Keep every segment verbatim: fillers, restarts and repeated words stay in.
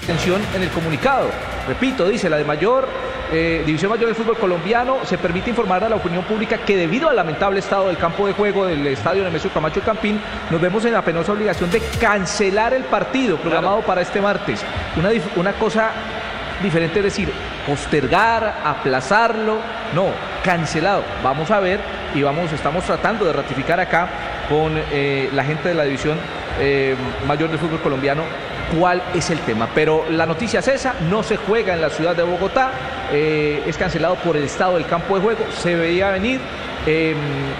atención en el comunicado. Repito, dice la de mayor eh, División Mayor del Fútbol Colombiano, se permite informar a la opinión pública que debido al lamentable estado del campo de juego del estadio Nemesio Camacho Campín, nos vemos en la penosa obligación de cancelar el partido programado claro. para este martes. Una, una cosa diferente es decir, postergar, aplazarlo, no, cancelado. Vamos a ver y vamos, estamos tratando de ratificar acá con eh, la gente de la División eh, Mayor del Fútbol Colombiano cuál es el tema, pero la noticia es esa, no se juega en la ciudad de Bogotá, eh, es cancelado por el estado del campo de juego, se veía venir eh,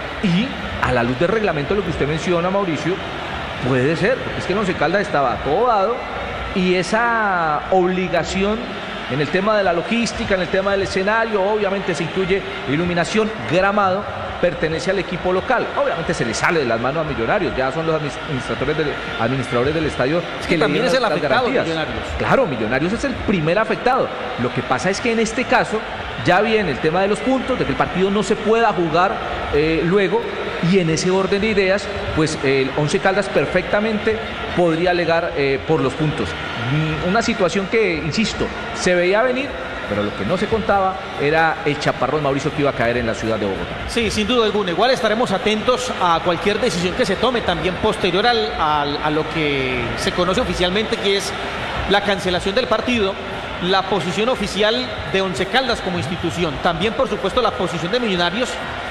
y a la luz del reglamento, lo que usted menciona, Mauricio, puede ser, porque es que el Once Caldas estaba todo dado y esa obligación en el tema de la logística, en el tema del escenario, obviamente se incluye iluminación, gramado, pertenece al equipo local. Obviamente se le sale de las manos a Millonarios, ya son los administradores del, administradores del estadio es que, que también es el afectado, Millonarios. Claro, Millonarios es el primer afectado. Lo que pasa es que en este caso ya viene el tema de los puntos, de que el partido no se pueda jugar eh, luego, y en ese orden de ideas, pues el Once Caldas perfectamente podría alegar eh, por los puntos. Una situación que, insisto, se veía venir, pero lo que no se contaba era el chaparrón, Mauricio, que iba a caer en la ciudad de Bogotá. Sí, sin duda alguna. Igual estaremos atentos a cualquier decisión que se tome también posterior al, al, a lo que se conoce oficialmente, que es la cancelación del partido, la posición oficial de Once Caldas como institución, también por supuesto la posición de Millonarios,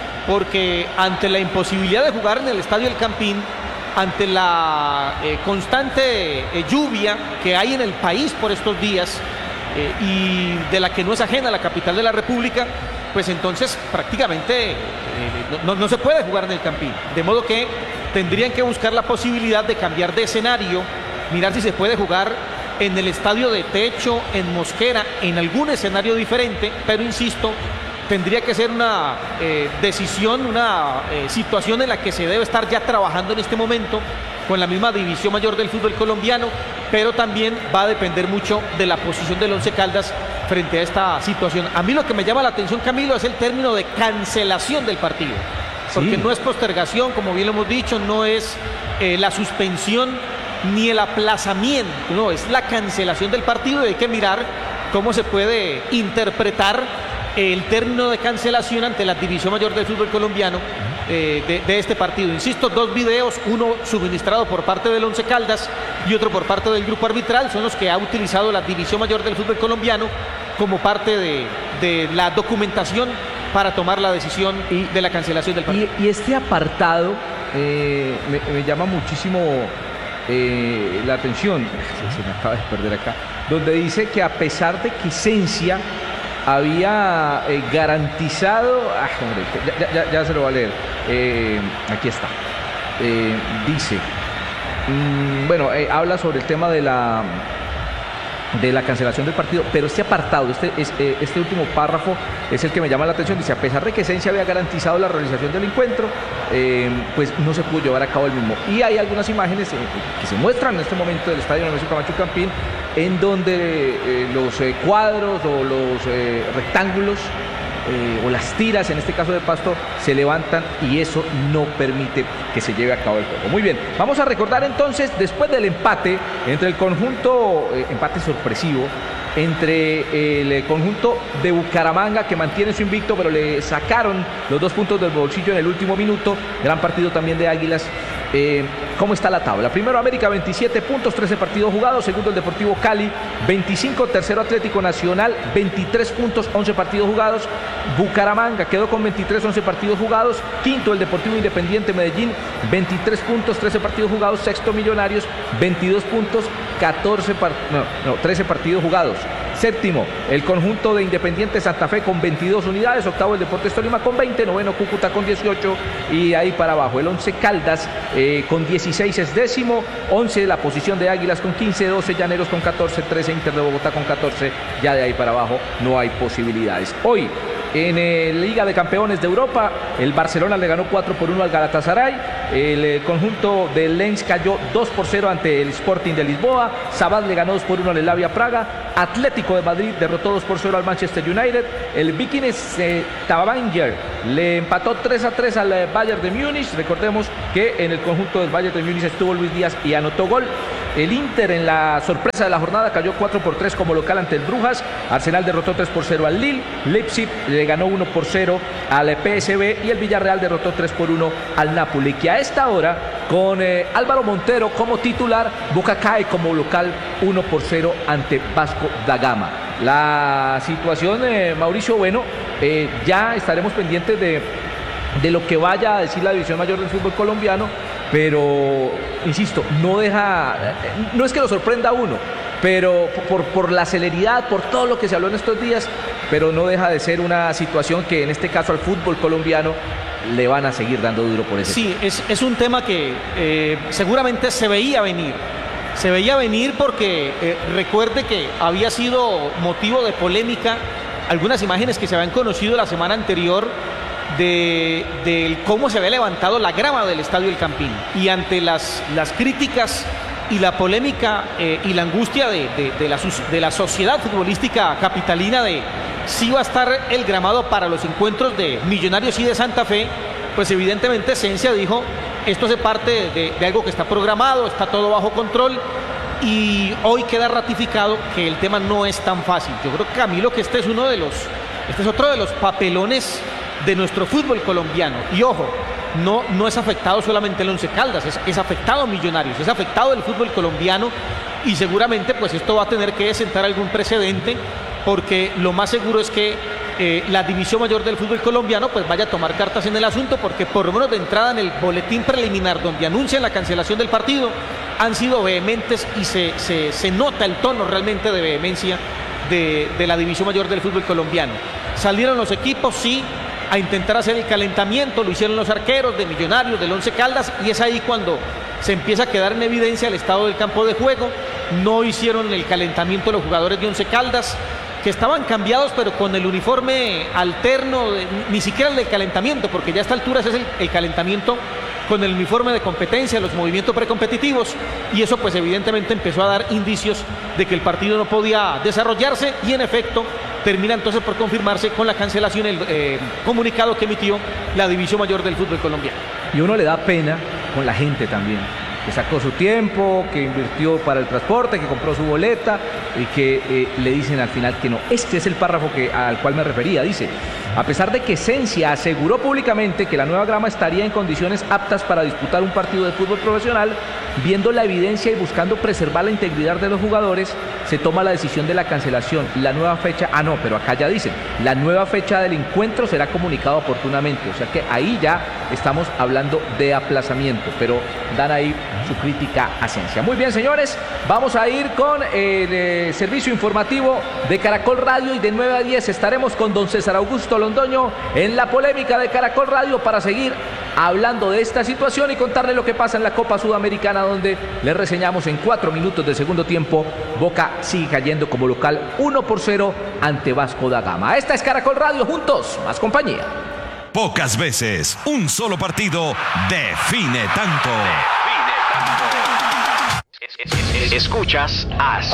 porque ante la imposibilidad de jugar en el Estadio El Campín, ante la eh, constante eh, lluvia que hay en el país por estos días, Eh, y de la que no es ajena la capital de la República, pues entonces prácticamente eh, no, no se puede jugar en el Campín, de modo que tendrían que buscar la posibilidad de cambiar de escenario, mirar si se puede jugar en el estadio de techo, en Mosquera, en algún escenario diferente, pero insisto, tendría que ser una eh, decisión, una eh, situación en la que se debe estar ya trabajando en este momento con la misma División Mayor del Fútbol Colombiano, pero también va a depender mucho de la posición del Once Caldas frente a esta situación. A mí lo que me llama la atención, Camilo, es el término de cancelación del partido, porque sí. no es postergación, como bien lo hemos dicho, no es eh, la suspensión ni el aplazamiento, no, es la cancelación del partido, y hay que mirar cómo se puede interpretar el término de cancelación ante la División Mayor del Fútbol Colombiano eh, de, de este partido. Insisto, dos videos, uno suministrado por parte del Once Caldas y otro por parte del grupo arbitral, son los que ha utilizado la División Mayor del Fútbol Colombiano como parte de, de la documentación para tomar la decisión y, de la cancelación del partido. Y, y este apartado eh, me, me llama muchísimo eh, la atención, se me acaba de perder acá, donde dice que a pesar de que Esencia había eh, garantizado, ah, hombre, ya, ya, ya se lo va a leer, eh, aquí está, eh, dice, mmm, bueno, eh, habla sobre el tema de la de la cancelación del partido, pero este apartado, este, este, este último párrafo es el que me llama la atención. Dice, a pesar de que Esencia había garantizado la realización del encuentro, eh, pues no se pudo llevar a cabo el mismo. Y hay algunas imágenes eh, que se muestran en este momento del estadio Nemesio Camacho Campín, en donde eh, los eh, cuadros o los eh, rectángulos eh, o las tiras, en este caso de pasto, se levantan y eso no permite que se lleve a cabo el juego. Muy bien, vamos a recordar entonces, después del empate entre el conjunto, eh, empate sorpresivo, entre el conjunto de Bucaramanga, que mantiene su invicto, pero le sacaron los dos puntos del bolsillo en el último minuto. Gran partido también de Águilas. Eh, ¿Cómo está la tabla? Primero América, veintisiete puntos, trece partidos jugados. Segundo el Deportivo Cali, veinticinco. Tercero Atlético Nacional, veintitrés puntos, once partidos jugados. Bucaramanga quedó con veintitrés, once partidos jugados. Quinto el Deportivo Independiente Medellín, veintitrés puntos, trece partidos jugados. Sexto Millonarios, veintidós puntos, catorce par- no, no, trece partidos jugados. Séptimo, el conjunto de Independiente Santa Fe con veintidós unidades. Octavo, el Deportes Tolima con veinte. Noveno, Cúcuta con dieciocho. Y ahí para abajo, el Once Caldas eh, con dieciséis es décimo. once, la posición de Águilas con quince. doce, Llaneros con catorce. trece, Inter de Bogotá con catorce. Ya de ahí para abajo no hay posibilidades. Hoy, en el Liga de Campeones de Europa, el Barcelona le ganó cuatro por uno al Galatasaray. El eh, conjunto de Lens cayó dos por cero ante el Sporting de Lisboa. Sabad le ganó dos por uno al Slavia Praga. Atlético de Madrid derrotó dos por cero al Manchester United. El Vikings eh, Stavanger le empató tres a tres al eh, Bayern de Múnich. Recordemos que en el conjunto del Bayern de Múnich estuvo Luis Díaz y anotó gol. El Inter en la sorpresa de la jornada cayó cuatro por tres como local ante el Brujas. Arsenal derrotó tres por cero al Lille. Leipzig le ganó uno por cero al P S V y el Villarreal derrotó tres por uno al Napoli, que a esta hora con eh, Álvaro Montero como titular, Boca cae como local uno por cero ante Vasco da Gama. La situación, eh, Mauricio, bueno, eh, ya estaremos pendientes de, de lo que vaya a decir la División Mayor del fútbol colombiano, pero, insisto, no deja, no es que lo sorprenda a uno, pero por, por la celeridad, por todo lo que se habló en estos días, pero no deja de ser una situación que en este caso al fútbol colombiano le van a seguir dando duro por eso. Sí, es, es un tema que eh, seguramente se veía venir. Se veía venir porque eh, recuerde que había sido motivo de polémica algunas imágenes que se habían conocido la semana anterior de, de cómo se había levantado la grama del Estadio El Campín. Y ante las, las críticas y la polémica eh, y la angustia de, de, de, la, de la sociedad futbolística capitalina de si va a estar el gramado para los encuentros de Millonarios y de Santa Fe, pues evidentemente Esencia dijo, esto hace parte de, de algo que está programado, está todo bajo control y hoy queda ratificado que el tema no es tan fácil. Yo creo, Camilo, que este es uno de los, este es otro de los papelones de nuestro fútbol colombiano. Y ojo, no, no es afectado solamente el Once Caldas, es, es afectado Millonarios, es afectado el fútbol colombiano y seguramente pues esto va a tener que sentar algún precedente porque lo más seguro es que eh, la División Mayor del fútbol colombiano pues vaya a tomar cartas en el asunto porque por lo menos de entrada en el boletín preliminar donde anuncian la cancelación del partido han sido vehementes y se, se, se nota el tono realmente de vehemencia de, de la División Mayor del fútbol colombiano. Salieron los equipos, sí, a intentar hacer el calentamiento, lo hicieron los arqueros de Millonarios, del Once Caldas, y es ahí cuando se empieza a quedar en evidencia el estado del campo de juego. No hicieron el calentamiento los jugadores de Once Caldas, que estaban cambiados pero con el uniforme alterno, de, ni siquiera el del calentamiento, porque ya a esta altura ese es el, el calentamiento con el uniforme de competencia, los movimientos precompetitivos, y eso pues evidentemente empezó a dar indicios de que el partido no podía desarrollarse y en efecto termina entonces por confirmarse con la cancelación el eh, comunicado que emitió la División Mayor del fútbol colombiano. Y uno le da pena con la gente también, que sacó su tiempo, que invirtió para el transporte, que compró su boleta y que eh, le dicen al final que no. Este es el párrafo que, al cual me refería. Dice, a pesar de que Esencia aseguró públicamente que la nueva grama estaría en condiciones aptas para disputar un partido de fútbol profesional, viendo la evidencia y buscando preservar la integridad de los jugadores, se toma la decisión de la cancelación. La nueva fecha, ah no, pero acá ya dicen, la nueva fecha del encuentro será comunicada oportunamente. O sea que ahí ya estamos hablando de aplazamiento, pero dan ahí su crítica a Esencia. Muy bien, señores, vamos a ir con el eh, servicio informativo de Caracol Radio y de nueve a diez estaremos con don César Augusto Londoño en la polémica de Caracol Radio para seguir hablando de esta situación y contarle lo que pasa en la Copa Sudamericana, donde le reseñamos en cuatro minutos del segundo tiempo. Boca sigue cayendo como local uno por cero ante Vasco da Gama. Esta es Caracol Radio, juntos, más compañía. Pocas veces un solo partido define tanto. Escuchas As.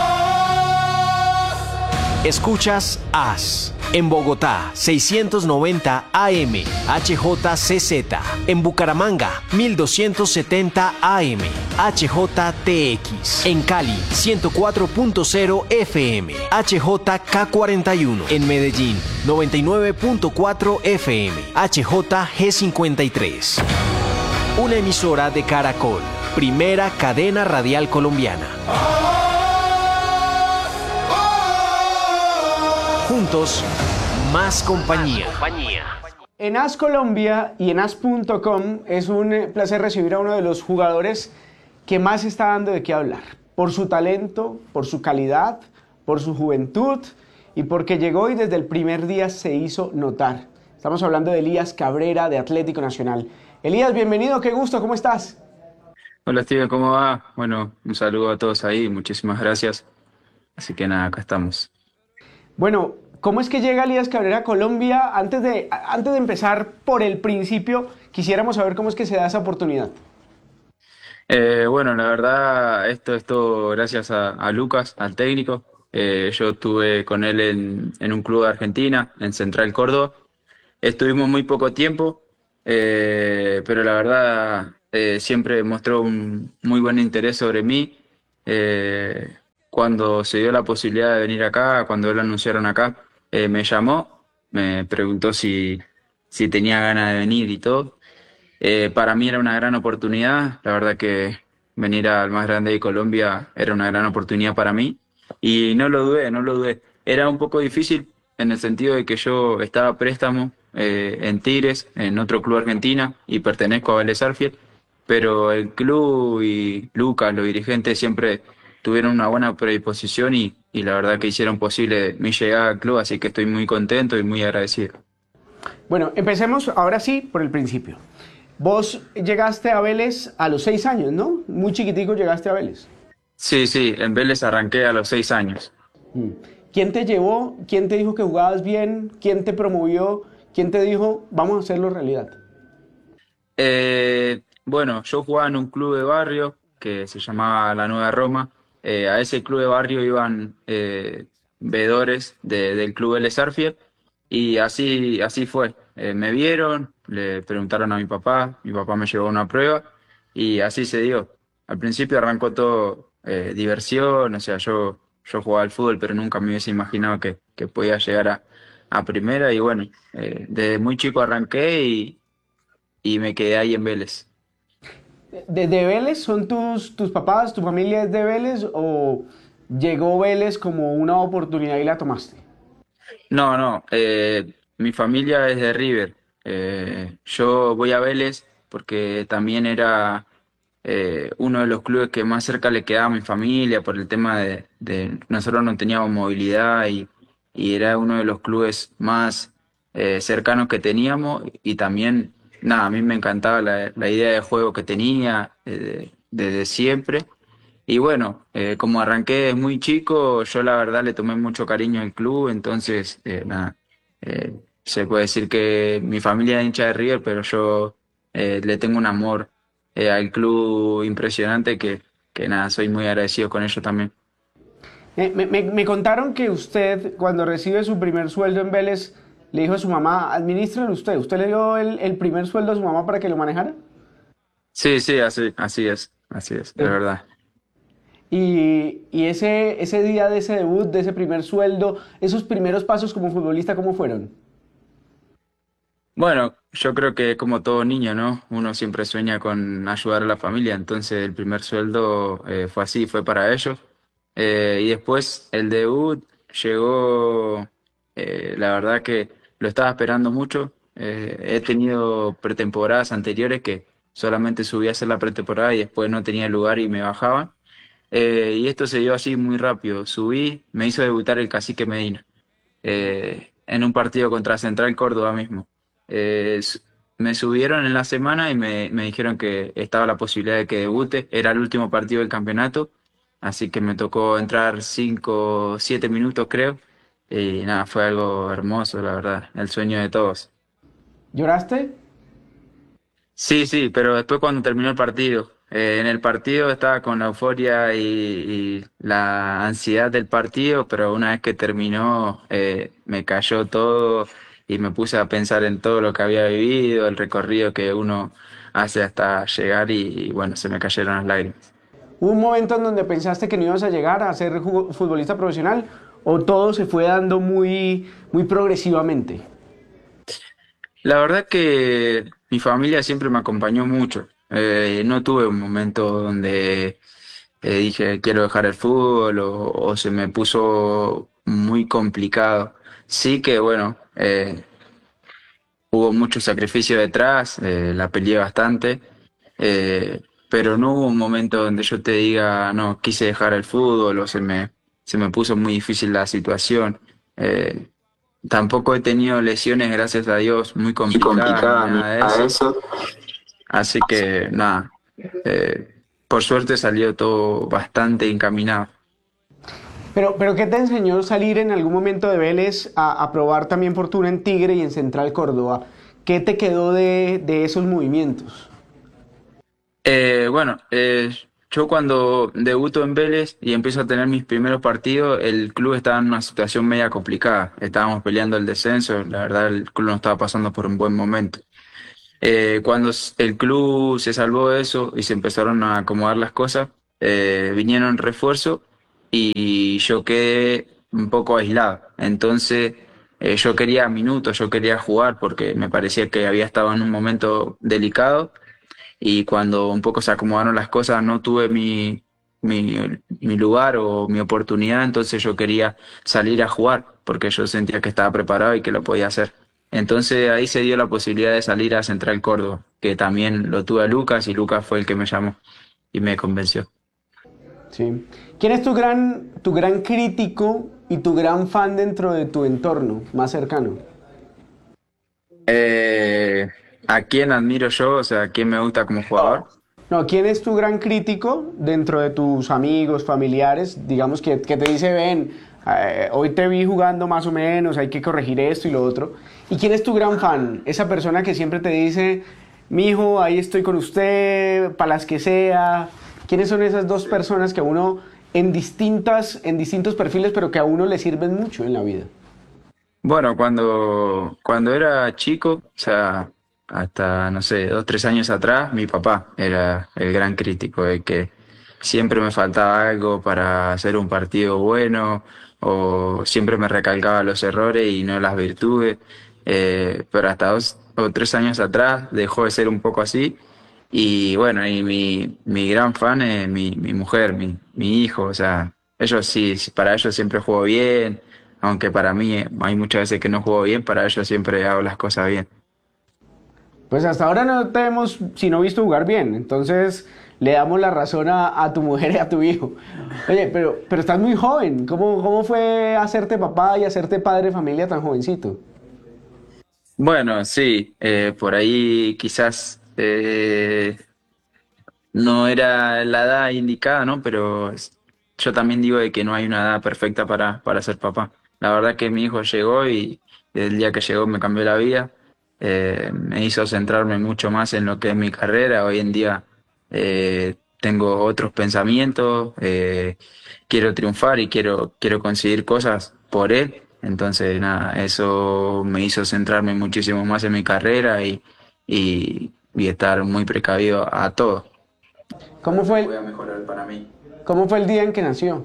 Escuchas As. En Bogotá, seiscientos noventa A M, H J C Z. En Bucaramanga, mil doscientos setenta A M, H J T X. En Cali, ciento cuatro punto cero F M, H J K cuarenta y uno. En Medellín, noventa y nueve punto cuatro F M, H J G cincuenta y tres. Una emisora de Caracol, primera cadena radial colombiana. Juntos, más compañía. En As Colombia y en as punto com es un placer recibir a uno de los jugadores que más está dando de qué hablar. Por su talento, por su calidad, por su juventud y porque llegó y desde el primer día se hizo notar. Estamos hablando de Elías Cabrera de Atlético Nacional. Elías, bienvenido, qué gusto, ¿cómo estás? Hola Steven, ¿cómo va? Bueno, un saludo a todos ahí, muchísimas gracias. Así que nada, acá estamos. Bueno, ¿cómo es que llega Elías Cabrera a Colombia? Antes de, antes de empezar por el principio, quisiéramos saber cómo es que se da esa oportunidad. Eh, bueno, la verdad, esto es todo gracias a, a Lucas, al técnico. Eh, yo estuve con él en, en un club de Argentina, en Central Córdoba. Estuvimos muy poco tiempo, eh, pero la verdad eh, siempre mostró un muy buen interés sobre mí eh, cuando se dio la posibilidad de venir acá, cuando lo anunciaron acá, eh, me llamó, me preguntó si, si tenía ganas de venir y todo. Eh, para mí era una gran oportunidad, la verdad que venir al más grande de Colombia era una gran oportunidad para mí y no lo dudé, no lo dudé. Era un poco difícil en el sentido de que yo estaba a préstamo eh, en Tigres, en otro club argentina y pertenezco a Vélez Sarsfield, pero el club y Lucas, los dirigentes siempre tuvieron una buena predisposición y, y la verdad que hicieron posible mi llegada al club, así que estoy muy contento y muy agradecido. Bueno, empecemos ahora sí por el principio. Vos llegaste a Vélez a los seis años, ¿no? Muy chiquitico llegaste a Vélez. Sí, sí, en Vélez arranqué a los seis años. Mm. ¿Quién te llevó? ¿Quién te dijo que jugabas bien? ¿Quién te promovió? ¿Quién te dijo, vamos a hacerlo realidad? Eh, bueno, yo jugaba en un club de barrio que se llamaba La Nueva Roma. Eh, a ese club de barrio iban eh, veedores de- del club Vélez Sarsfield y así, así fue. Eh, me vieron, le preguntaron a mi papá, mi papá me llevó a una prueba y así se dio. Al principio arrancó todo eh, diversión, o sea, yo, yo jugaba al fútbol, pero nunca me hubiese imaginado que, que podía llegar a, a primera y bueno, eh, desde muy chico arranqué y, y me quedé ahí en Vélez. ¿Desde Vélez son tus, tus papás, tu familia es de Vélez o llegó Vélez como una oportunidad y la tomaste? No, no, eh, mi familia es de River. Eh, yo voy a Vélez porque también era eh, uno de los clubes que más cerca le quedaba a mi familia por el tema de, de nosotros no teníamos movilidad y, y era uno de los clubes más eh, cercanos que teníamos y también, nada, a mí me encantaba la, la idea de juego que tenía eh, desde siempre. Y bueno, eh, como arranqué desde muy chico, yo la verdad le tomé mucho cariño al club, entonces, eh, nada, eh, se puede decir que mi familia es hincha de River, pero yo eh, le tengo un amor eh, al club impresionante que, que nada, soy muy agradecido con ellos también. Eh, me, me- me contaron que usted, cuando recibe su primer sueldo en Vélez, le dijo a su mamá, administrelo usted. ¿Usted le dio el, el primer sueldo a su mamá para que lo manejara? Sí, sí, así, así es, así es, de Eh, verdad. Y, y ese, ese día de ese debut, de ese primer sueldo, esos primeros pasos como futbolista, ¿cómo fueron? Bueno, yo creo que como todo niño, ¿no? Uno siempre sueña con ayudar a la familia, entonces el primer sueldo eh, fue así, fue para ellos. Eh, y después el debut llegó, eh, la verdad que lo estaba esperando mucho. Eh, he tenido pretemporadas anteriores que solamente subí a hacer la pretemporada y después no tenía lugar y me bajaban. Eh, y esto se dio así muy rápido. Subí, me hizo debutar el Cacique Medina eh, en un partido contra Central Córdoba mismo. Eh, s- Me subieron en la semana y me, me dijeron que estaba la posibilidad de que debute. Era el último partido del campeonato, así que me tocó entrar cinco, siete minutos creo. Y nada, fue algo hermoso, la verdad, el sueño de todos. ¿Lloraste? Sí, sí, pero después cuando terminó el partido, eh, en el partido estaba con la euforia y, y la ansiedad del partido, pero una vez que terminó eh, me cayó todo y me puse a pensar en todo lo que había vivido, el recorrido que uno hace hasta llegar y, y bueno, se me cayeron las lágrimas. ¿Hubo un momento en donde pensaste que no ibas a llegar a ser ju- futbolista profesional o todo se fue dando muy, muy progresivamente? La verdad que mi familia siempre me acompañó mucho. Eh, no tuve un momento donde eh, dije quiero dejar el fútbol o, o se me puso muy complicado. Sí que bueno, eh, hubo mucho sacrificio detrás, eh, la peleé bastante, eh, pero no hubo un momento donde yo te diga no, quise dejar el fútbol o se me, se me puso muy difícil la situación. Eh, Tampoco he tenido lesiones, gracias a Dios, muy Muy complicadas ni complicada ni nada de a eso. eso. Así que nada, eh, por suerte salió todo bastante encaminado. Pero, pero ¿qué te enseñó salir en algún momento de Vélez a, a probar también fortuna en Tigre y en Central Córdoba? ¿Qué te quedó de, de esos movimientos? Eh, bueno, eh, yo cuando debuto en Vélez y empiezo a tener mis primeros partidos, el club estaba en una situación media complicada. Estábamos peleando el descenso, la verdad el club no estaba pasando por un buen momento. Eh, cuando s- el club se salvó de eso y se empezaron a acomodar las cosas, eh, vinieron refuerzo y yo quedé un poco aislado. Entonces eh, yo quería minutos, yo quería jugar porque me parecía que había estado en un momento delicado y cuando un poco se acomodaron las cosas no tuve mi, mi, mi lugar o mi oportunidad, entonces yo quería salir a jugar porque yo sentía que estaba preparado y que lo podía hacer. Entonces ahí se dio la posibilidad de salir a Central Córdoba, que también lo tuve a Lucas y Lucas fue el que me llamó y me convenció. Sí. ¿Quién es tu gran, tu gran crítico y tu gran fan dentro de tu entorno más cercano? Eh, ¿A quién admiro yo? O sea, ¿a quién me gusta como jugador? No, ¿quién es tu gran crítico dentro de tus amigos, familiares? Digamos que, que te dice, ven, eh, hoy te vi jugando más o menos, hay que corregir esto y lo otro. ¿Y quién es tu gran fan? Esa persona que siempre te dice, mijo, ahí estoy con usted, para las que sea. ¿Quiénes son esas dos personas que a uno, en distintas, en distintos perfiles, pero que a uno le sirven mucho en la vida? Bueno, cuando, cuando era chico, o sea, hasta, no sé, dos, tres años atrás, mi papá era el gran crítico, el que siempre me faltaba algo para hacer un partido bueno, o siempre me recalcaba los errores y no las virtudes. Eh, pero hasta dos o tres años atrás dejó de ser un poco así. Y bueno, y mi, mi gran fan es mi, mi mujer, mi, mi hijo, o sea, ellos sí, sí, para ellos siempre juego bien, aunque para mí eh, hay muchas veces que no juego bien, para ellos siempre hago las cosas bien. Pues hasta ahora no te hemos sino visto jugar bien, entonces le damos la razón a, a tu mujer y a tu hijo. Oye, pero, pero estás muy joven, ¿cómo, cómo fue hacerte papá y hacerte padre de familia tan jovencito? Bueno, sí, eh, por ahí quizás eh, no era la edad indicada, ¿no? Pero es- yo también digo de que no hay una edad perfecta para, para ser papá. La verdad que mi hijo llegó y el día que llegó me cambió la vida. Eh, me hizo centrarme mucho más en lo que es mi carrera. Hoy en día eh, tengo otros pensamientos, eh, quiero triunfar y quiero, quiero conseguir cosas por él. Entonces, nada, eso me hizo centrarme muchísimo más en mi carrera y, y, y estar muy precavido a todo. ¿Cómo fue Voy a el, mejorar para mí. cómo fue el día en que nació?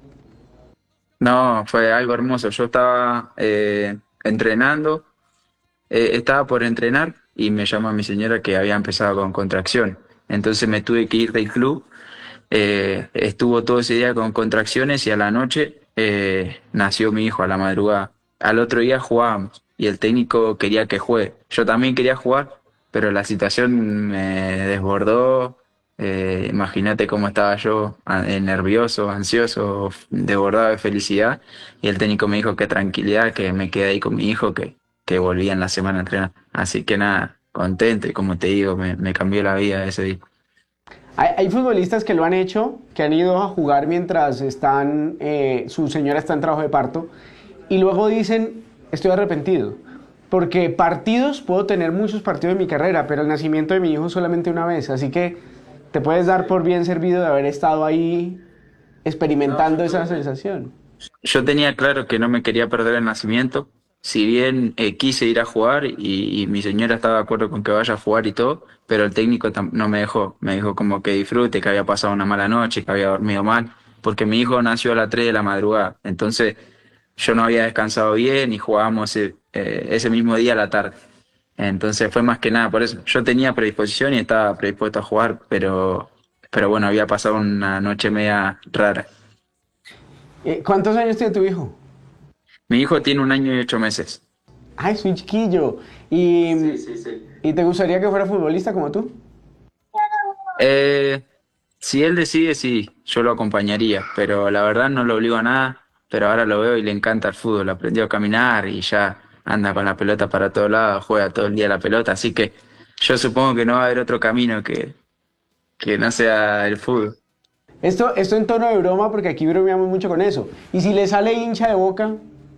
No, fue algo hermoso. Yo estaba eh, entrenando, eh, estaba por entrenar y me llamó mi señora que había empezado con contracción. Entonces me tuve que ir del club. Eh, estuvo todo ese día con contracciones y a la noche eh, nació mi hijo a la madrugada. Al otro día jugábamos y el técnico quería que juegue. Yo también quería jugar, pero la situación me desbordó. Eh, imagínate cómo estaba yo, a- eh, nervioso, ansioso, f- desbordado de felicidad. Y el técnico me dijo que tranquilidad, que me quedé ahí con mi hijo, que, que volvía en la semana a entrenar. Así que nada, contento y como te digo, me, me cambió la vida ese día. Hay, hay futbolistas que lo han hecho, que han ido a jugar mientras están, eh, su señora está en trabajo de parto, y luego dicen, estoy arrepentido, porque partidos, puedo tener muchos partidos en mi carrera, pero el nacimiento de mi hijo solamente una vez, así que te puedes dar por bien servido de haber estado ahí experimentando esa sensación. Yo tenía claro que no me quería perder el nacimiento, si bien eh, quise ir a jugar y, y mi señora estaba de acuerdo con que vaya a jugar y todo, pero el técnico tam- no me dejó, me dijo como que disfrute, que había pasado una mala noche, que había dormido mal, porque mi hijo nació a las tres de la madrugada, entonces yo no había descansado bien y jugábamos eh, eh, ese mismo día a la tarde. Entonces fue más que nada por eso. Yo tenía predisposición y estaba predispuesto a jugar, pero, pero bueno, había pasado una noche media rara. Eh, ¿Cuántos años tiene tu hijo? Mi hijo tiene un año y ocho meses. Ay, soy chiquillo. ¿Y, Sí, sí, sí. ¿y te gustaría que fuera futbolista como tú? Eh, si él decide, sí, yo lo acompañaría, pero la verdad no lo obligo a nada, pero ahora lo veo y le encanta el fútbol, aprendió a caminar y ya anda con la pelota para todos lados, juega todo el día la pelota, así que yo supongo que no va a haber otro camino que, que no sea el fútbol. Esto, esto en tono de broma, porque aquí bromeamos mucho con eso. ¿Y si le sale hincha de Boca?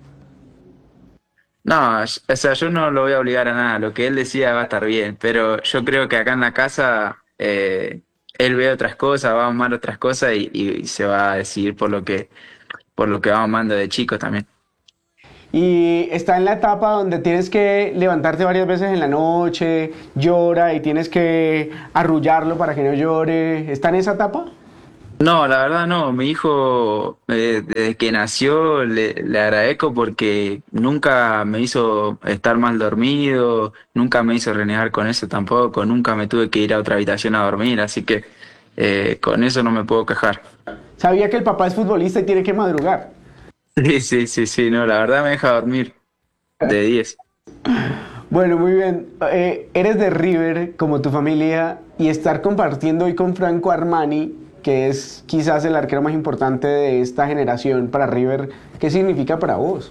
No, o sea, yo no lo voy a obligar a nada, lo que él decida va a estar bien, pero yo creo que acá en la casa eh, él ve otras cosas, va a amar otras cosas y, y se va a decidir por lo que, por lo que va amando de chico también. Y está en la etapa donde tienes que levantarte varias veces en la noche, llora y tienes que arrullarlo para que no llore. ¿Está en esa etapa? No, la verdad no. Mi hijo, eh, desde que nació, le, le agradezco porque nunca me hizo estar mal dormido, nunca me hizo renegar con eso tampoco, nunca me tuve que ir a otra habitación a dormir, así que eh, con eso no me puedo quejar. Sabía que el papá es futbolista y tiene que madrugar. Sí, sí, sí, sí, no, la verdad me deja dormir de diez. Bueno, muy bien. Eh, eres de River, como tu familia, y estar compartiendo hoy con Franco Armani, que es quizás el arquero más importante de esta generación para River, ¿qué significa para vos?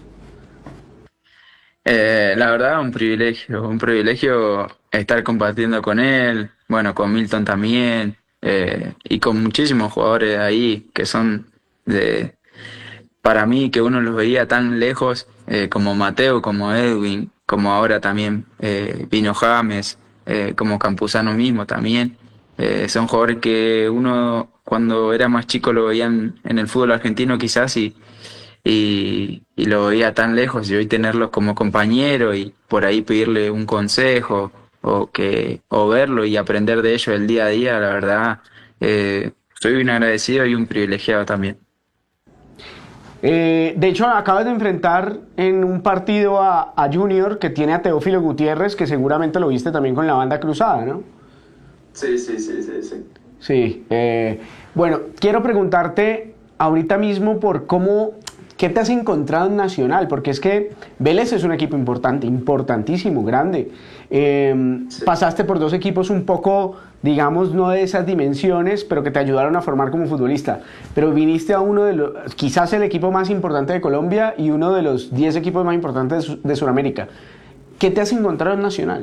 Eh, la verdad, un privilegio, un privilegio estar compartiendo con él, bueno, con Milton también, eh, y con muchísimos jugadores ahí que son de, para mí, que uno los veía tan lejos, eh, como Mateo, como Edwin, como ahora también eh, Vino James, eh, como Campuzano mismo también. Eh, son jugadores que uno cuando era más chico lo veían en el fútbol argentino quizás y y, y lo veía tan lejos y hoy tenerlos como compañero y por ahí pedirle un consejo o que o verlo y aprender de ellos el día a día, la verdad, eh, soy un agradecido y un privilegiado también. Eh, de hecho, acabas de enfrentar en un partido a, a Junior que tiene a Teófilo Gutiérrez, que seguramente lo viste también con la banda cruzada, ¿no? Sí, sí, sí, sí, sí. Sí. Eh, bueno, quiero preguntarte ahorita mismo por cómo, qué te has encontrado en Nacional, porque es que Vélez es un equipo importante, importantísimo, grande. Eh, Sí. pasaste por dos equipos un poco, digamos, no de esas dimensiones, pero que te ayudaron a formar como futbolista. Pero viniste a uno de los, quizás el equipo más importante de Colombia y uno de los diez equipos más importantes de, Su- de Sudamérica. ¿Qué te has encontrado en Nacional?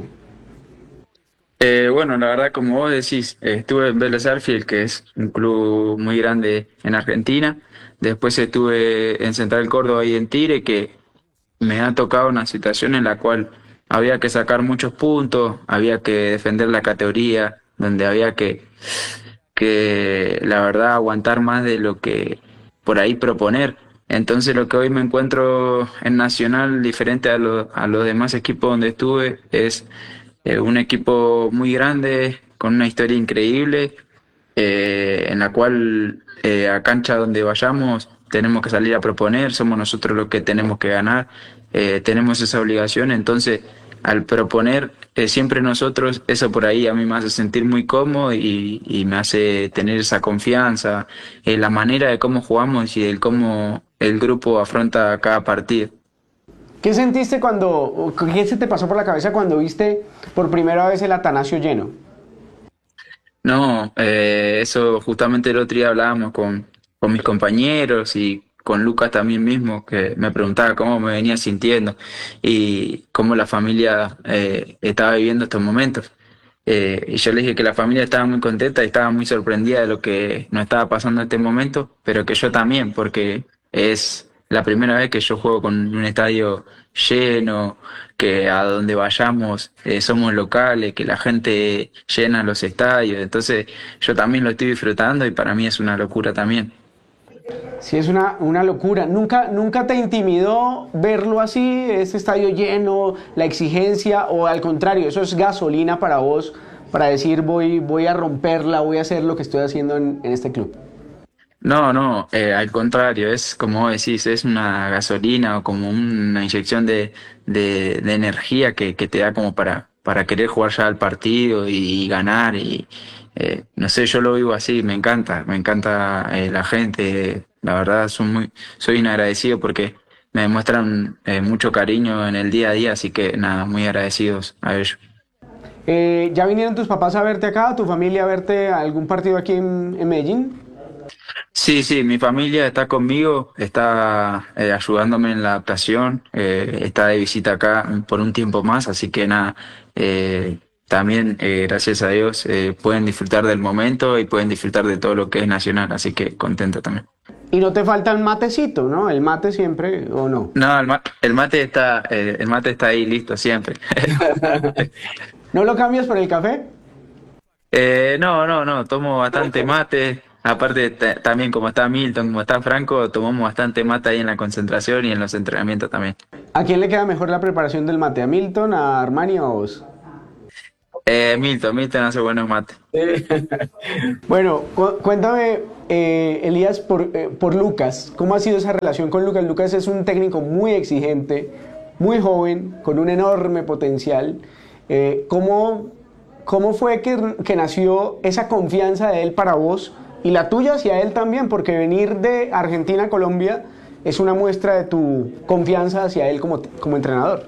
Eh, bueno, la verdad, como vos decís, eh, estuve en Vélez Sarsfield, que es un club muy grande en Argentina. Después estuve en Central Córdoba y en Tigre, que me ha tocado una situación en la cual había que sacar muchos puntos, había que defender la categoría, donde había que, que la verdad, aguantar más de lo que por ahí proponer. Entonces lo que hoy me encuentro en Nacional, diferente a, lo- a los demás equipos donde estuve, es eh, un equipo muy grande, con una historia increíble, eh, en la cual eh, a cancha donde vayamos tenemos que salir a proponer, somos nosotros los que tenemos que ganar, eh, tenemos esa obligación, entonces al proponer eh, siempre nosotros, eso por ahí a mí me hace sentir muy cómodo y, y me hace tener esa confianza, en la manera de cómo jugamos y de cómo el grupo afronta cada partido. ¿Qué sentiste cuando, o qué se te pasó por la cabeza cuando viste por primera vez el Atanasio lleno? No, eh, eso justamente el otro día hablábamos con, con mis compañeros y con Lucas también mismo, que me preguntaba cómo me venía sintiendo y cómo la familia eh, estaba viviendo estos momentos. Eh, y yo le dije que la familia estaba muy contenta y estaba muy sorprendida de lo que nos estaba pasando en este momento, pero que yo también, porque es la primera vez que yo juego con un estadio lleno, que a donde vayamos eh, somos locales, que la gente llena los estadios, entonces yo también lo estoy disfrutando y para mí es una locura también. Sí, es una, una locura. ¿Nunca, nunca te intimidó verlo así, ese estadio lleno, la exigencia, o al contrario, eso es gasolina para vos, para decir voy, voy a romperla, voy a hacer lo que estoy haciendo en, en este club? No, no, eh, al contrario, es como vos decís, es una gasolina o como una inyección de, de, de energía que, que te da como para, para querer jugar ya al partido y, y ganar y eh, no sé, yo lo vivo así, me encanta, me encanta eh, la gente, la verdad soy muy, soy un agradecido porque me demuestran eh, mucho cariño en el día a día, así que nada, muy agradecidos a ellos. Eh, ¿ya vinieron tus papás a verte acá, tu familia a verte a algún partido aquí en, en Medellín? Sí, sí, mi familia está conmigo, está eh, ayudándome en la adaptación, eh, está de visita acá por un tiempo más, así que nada, eh, también eh, gracias a Dios eh, pueden disfrutar del momento y pueden disfrutar de todo lo que es Nacional, así que contento también. Y no te falta el matecito, ¿no? El mate siempre, ¿o no? No, el, ma- el mate está, eh, el mate está ahí listo siempre. ¿No lo cambias por el café? Eh, no, no, no, tomo bastante mate. Aparte, ta- también como está Milton, como está Franco, tomamos bastante mate ahí en la concentración y en los entrenamientos también. ¿A quién le queda mejor la preparación del mate? ¿A Milton, a Armani o a vos? Eh, Milton, Milton hace buenos mates. Bueno, cu- cuéntame, eh, Elías, por, eh, por Lucas. ¿Cómo ha sido esa relación con Lucas? Lucas es un técnico muy exigente, muy joven, con un enorme potencial. Eh, ¿cómo, cómo fue que, que nació esa confianza de él para vos y la tuya hacia él también? Porque venir de Argentina a Colombia es una muestra de tu confianza hacia él como, como entrenador.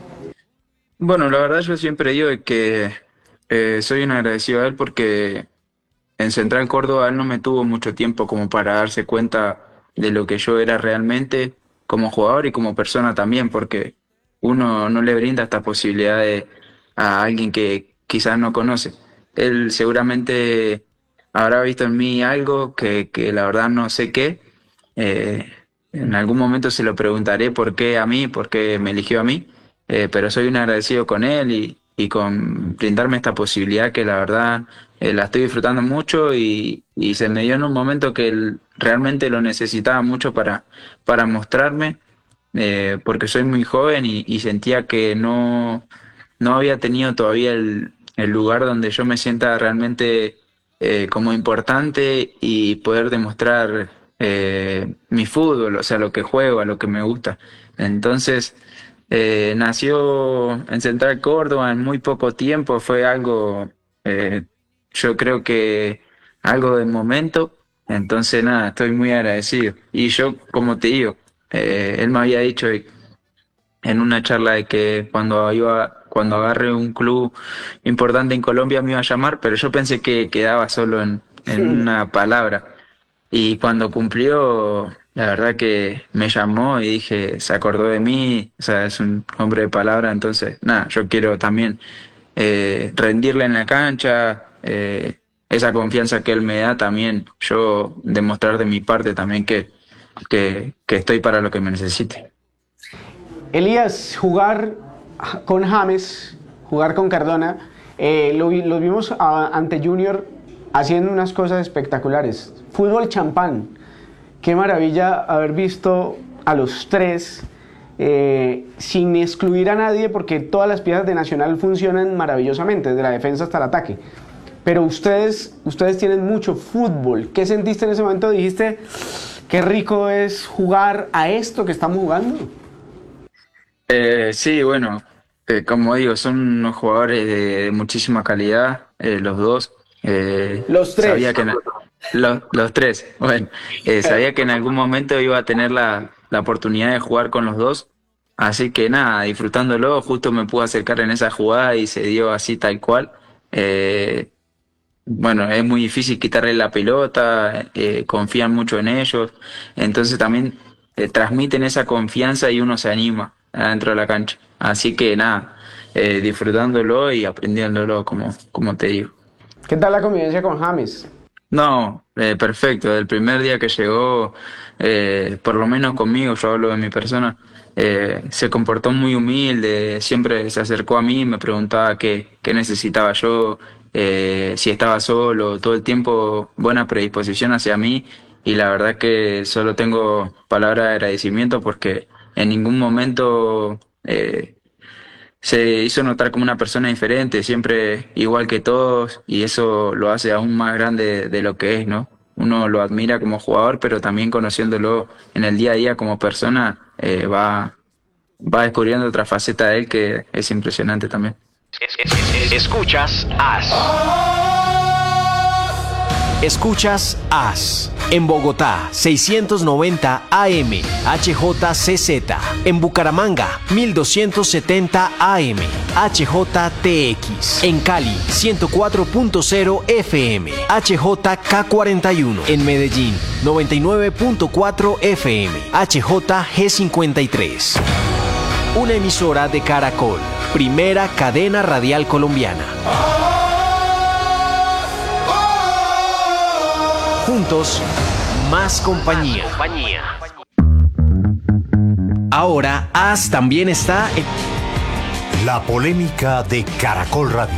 Bueno, la verdad yo siempre digo que eh, soy un agradecido a él porque en Central Córdoba él no me tuvo mucho tiempo como para darse cuenta de lo que yo era realmente como jugador y como persona también, porque uno no le brinda esta posibilidad de- a alguien que quizás no conoce. Él seguramente habrá visto en mí algo que, que la verdad no sé qué. Eh, en algún momento se lo preguntaré por qué a mí, por qué me eligió a mí, eh, pero soy un agradecido con él y, y con brindarme esta posibilidad que la verdad eh, la estoy disfrutando mucho y, y se me dio en un momento que él realmente lo necesitaba mucho para, para mostrarme, eh, porque soy muy joven y, y sentía que no, no había tenido todavía el, el lugar donde yo me sienta realmente eh, como importante y poder demostrar eh, mi fútbol, o sea, lo que juego, a lo que me gusta. Entonces, eh, nació en Central Córdoba en muy poco tiempo, fue algo, eh, yo creo que algo de momento, entonces nada, estoy muy agradecido. Y yo, como te digo, eh, él me había dicho en una charla de que cuando iba, cuando agarre un club importante en Colombia me iba a llamar, pero yo pensé que quedaba solo en, en una palabra. Y cuando cumplió, la verdad que me llamó y dije, se acordó de mí, o sea, es un hombre de palabra, entonces, nada, yo quiero también eh, rendirle en la cancha, eh, esa confianza que él me da también, yo demostrar de mi parte también que, que, que estoy para lo que me necesite. Elías, jugar con James, jugar con Cardona, eh, lo, vi- los vimos a- ante Junior haciendo unas cosas espectaculares. Fútbol champán. Qué maravilla haber visto a los tres eh, sin excluir a nadie, porque todas las piezas de Nacional funcionan maravillosamente, desde la defensa hasta el ataque. Pero ustedes, ustedes tienen mucho fútbol. ¿Qué sentiste en ese momento? Dijiste, qué rico es jugar a esto que estamos jugando. Eh, sí, bueno, eh, como digo, son unos jugadores de, de muchísima calidad, eh, los dos. Eh, Los tres. Sabía que en- los, los tres, bueno, eh, sabía que en algún momento iba a tener la, la oportunidad de jugar con los dos, así que nada, disfrutándolo, justo me pude acercar en esa jugada y se dio así tal cual. Eh, bueno, es muy difícil quitarle la pelota, eh, confían mucho en ellos, entonces también eh, transmiten esa confianza y uno se anima adentro de la cancha. Así que nada, eh, disfrutándolo y aprendiéndolo, como, como te digo. ¿Qué tal la convivencia con James? No, eh, perfecto. El primer día que llegó, eh, por lo menos conmigo, yo hablo de mi persona, eh, se comportó muy humilde, siempre se acercó a mí, me preguntaba qué, qué necesitaba yo, eh, si estaba solo, todo el tiempo buena predisposición hacia mí y la verdad que solo tengo palabras de agradecimiento porque en ningún momento eh, se hizo notar como una persona diferente, siempre igual que todos, y eso lo hace aún más grande de lo que es, ¿no? Uno lo admira como jugador, pero también conociéndolo en el día a día como persona, eh, va, va descubriendo otra faceta de él que es impresionante también. Escuchas As. Escuchas As. En Bogotá, seiscientos noventa A M, H J C Z. En Bucaramanga, mil doscientos setenta A M, H J T X. En Cali, ciento cuatro punto cero F M, H J K cuarenta y uno. En Medellín, noventa y nueve punto cuatro F M, H J G cincuenta y tres. Una emisora de Caracol, primera cadena radial colombiana. Juntos, más compañía. Ahora, As también está en... La polémica de Caracol Radio.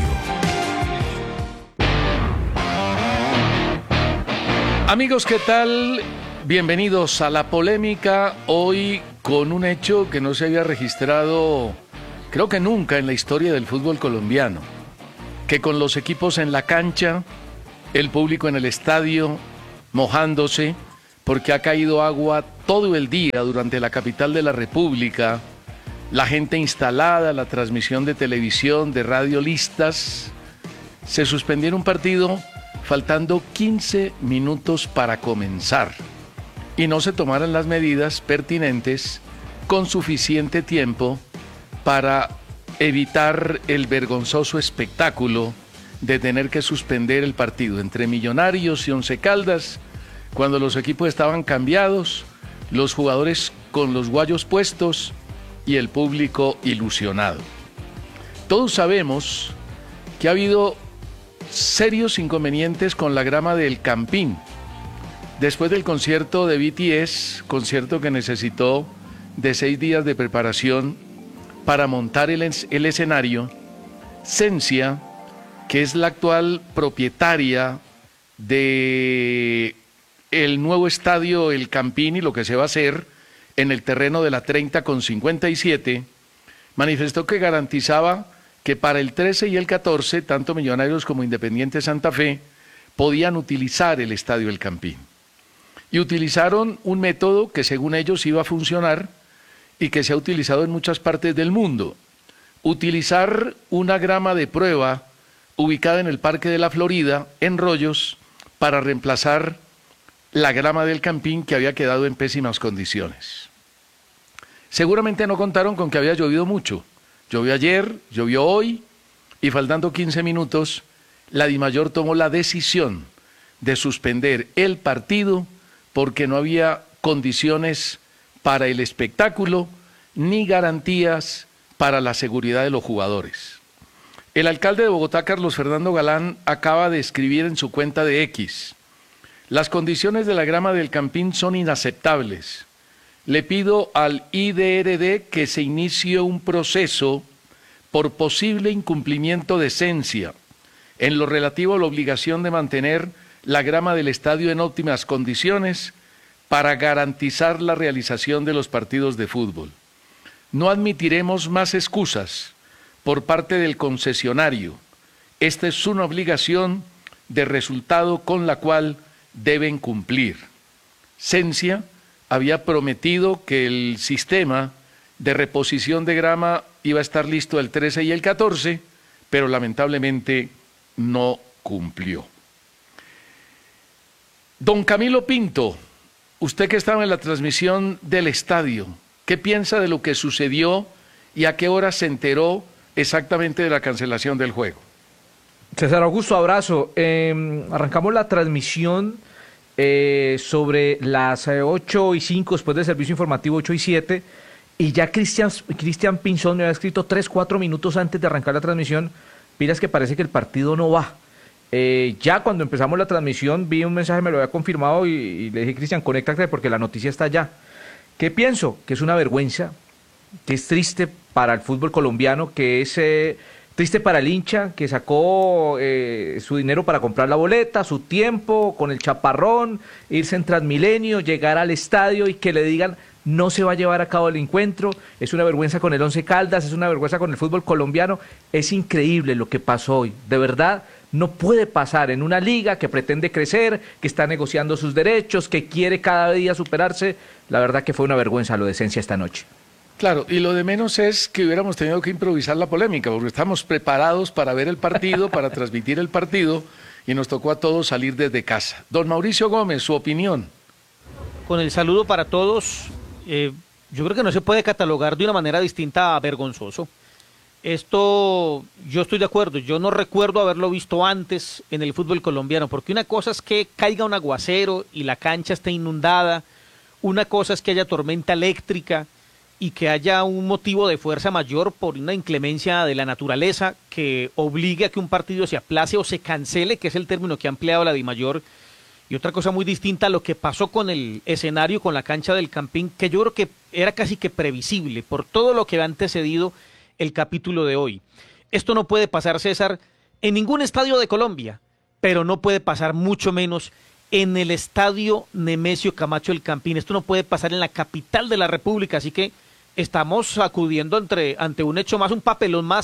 Amigos, ¿qué tal? Bienvenidos a La Polémica, hoy con un hecho que no se había registrado, creo que nunca en la historia del fútbol colombiano. que con los equipos en la cancha, el público en el estadio mojándose, porque ha caído agua todo el día durante la capital de la República, la gente instalada, la transmisión de televisión, de radio listas, se suspendiera un partido faltando quince minutos para comenzar y no se tomaran las medidas pertinentes con suficiente tiempo para evitar el vergonzoso espectáculo de tener que suspender el partido entre Millonarios y Once Caldas, cuando los equipos estaban cambiados, los jugadores con los guayos puestos y el público ilusionado. Todos sabemos que ha habido serios inconvenientes con la grama del Campín. Después del concierto de B T S, concierto que necesitó de seis días de preparación para montar el, el escenario, Sensia, que es la actual propietaria de el nuevo estadio El Campín y lo que se va a hacer en el terreno de la treinta con cincuenta y siete, manifestó que garantizaba que para el trece y el catorce, tanto Millonarios como Independiente Santa Fe podían utilizar el estadio El Campín. Y utilizaron un método que según ellos iba a funcionar y que se ha utilizado en muchas partes del mundo. Utilizar una grama de prueba ubicada en el Parque de la Florida, en Rollos, para reemplazar la grama del Campín que había quedado en pésimas condiciones. Seguramente no contaron con que había llovido mucho. Llovió ayer, llovió hoy, y faltando quince minutos, la Dimayor tomó la decisión de suspender el partido porque no había condiciones para el espectáculo ni garantías para la seguridad de los jugadores. El alcalde de Bogotá, Carlos Fernando Galán, acaba de escribir en su cuenta de X: las condiciones de la grama del Campín son inaceptables. Le pido al I D R D que se inicie un proceso por posible incumplimiento de Sensia en lo relativo a la obligación de mantener la grama del estadio en óptimas condiciones para garantizar la realización de los partidos de fútbol. No admitiremos más excusas por parte del concesionario. Esta es una obligación de resultado con la cual deben cumplir. Sensia había prometido que el sistema de reposición de grama iba a estar listo el trece y el catorce, pero lamentablemente no cumplió. Don Camilo Pinto, usted que estaba en la transmisión del estadio, ¿qué piensa de lo que sucedió y a qué hora se enteró exactamente de la cancelación del juego? César Augusto, abrazo. Eh, arrancamos la transmisión eh, sobre las eh, ocho y cinco, después del servicio informativo ocho y siete, y ya Cristian Cristian Pinzón me había escrito tres, cuatro minutos antes de arrancar la transmisión: miras que parece que el partido no va. Eh, ya cuando empezamos la transmisión vi un mensaje, me lo había confirmado y, y le dije: Cristian, conéctate porque la noticia está allá. ¿Qué pienso? Que es una vergüenza, que es triste para el fútbol colombiano, que es eh, triste para el hincha que sacó eh, su dinero para comprar la boleta, su tiempo, con el chaparrón, irse en Transmilenio, llegar al estadio y que le digan: no se va a llevar a cabo el encuentro. Es una vergüenza con el Once Caldas, es una vergüenza con el fútbol colombiano. Es increíble lo que pasó hoy, de verdad. No puede pasar en una liga que pretende crecer, que está negociando sus derechos, que quiere cada día superarse. La verdad que fue una vergüenza lo de Sensia esta noche. Claro, y lo de menos es que hubiéramos tenido que improvisar la polémica, porque estamos preparados para ver el partido, para transmitir el partido, y nos tocó a todos salir desde casa. Don Mauricio Gómez, su opinión. Con el saludo para todos, eh, yo creo que no se puede catalogar de una manera distinta a vergonzoso. Esto, yo estoy de acuerdo, yo no recuerdo haberlo visto antes en el fútbol colombiano, porque una cosa es que caiga un aguacero y la cancha esté inundada, una cosa es que haya tormenta eléctrica y que haya un motivo de fuerza mayor por una inclemencia de la naturaleza que obligue a que un partido se aplace o se cancele, que es el término que ha empleado la Dimayor. Y otra cosa muy distinta a lo que pasó con el escenario, con la cancha del Campín, que yo creo que era casi que previsible por todo lo que ha antecedido el capítulo de hoy. Esto no puede pasar, César, en ningún estadio de Colombia, pero no puede pasar mucho menos en el estadio Nemesio Camacho El Campín. Esto no puede pasar en la capital de la República, así que estamos acudiendo entre, ante un hecho más, un papelón más